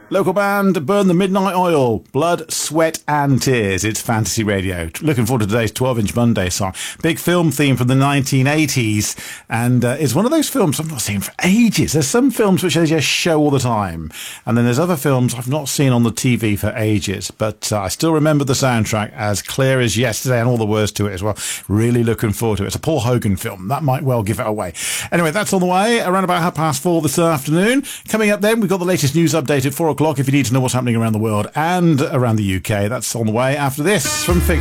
Local band, Burn the Midnight Oil, Blood, Sweat and Tears. It's Fantasy Radio. Looking forward to today's 12-inch Monday song. Big film theme from the 1980s, and it's one of those films I've not seen for ages. There's some films which they just show all the time, and then there's other films I've not seen on the TV for ages, but I still remember the soundtrack as clear as yesterday and all the words to it as well. Really looking forward to it. It's a Paul Hogan film. That might well give it away. Anyway, that's on the way, around about 4:30 this afternoon. Coming up then, we've got the latest news update at 4 o'clock if you need to know what's happening around the world and around the UK. That's on the way after this from Fiction.